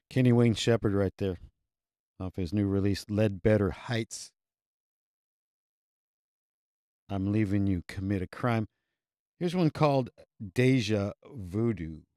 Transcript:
Kenny Wayne Shepherd right there off his new release, Ledbetter Heights. I'm leaving you commit a crime. Here's one called Deja Voodoo.